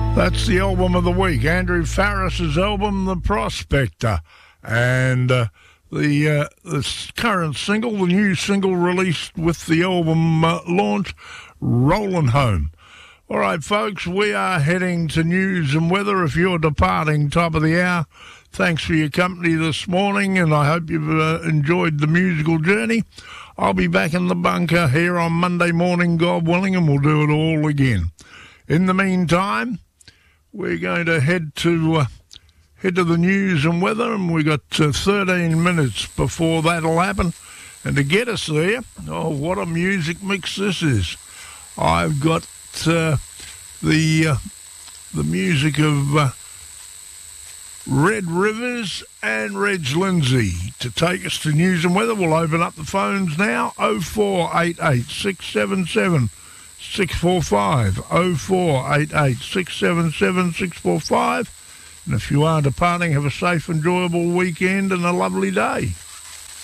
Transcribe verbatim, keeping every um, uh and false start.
That's the album of the week, Andrew Farris's album, The Prospector. And uh, the, uh, the current single, the new single released with the album uh, launch, Rollin' Home. All right, folks, we are heading to news and weather. If you're departing top of the hour, thanks for your company this morning, and I hope you've uh, enjoyed the musical journey. I'll be back in the bunker here on Monday morning, God willing, and we'll do it all again. In the meantime, we're going to head to uh, head to the news and weather, and we've got uh, thirteen minutes before that'll happen. And to get us there, oh, what a music mix this is. I've got uh, the uh, the music of uh, Red Rivers and Reg Lindsay to take us to news and weather. We'll open up the phones now, oh four eight eight, six seven seven, six four five, oh four eight eight, six seven seven, six four five. And if you are departing, have a safe, enjoyable weekend and a lovely day.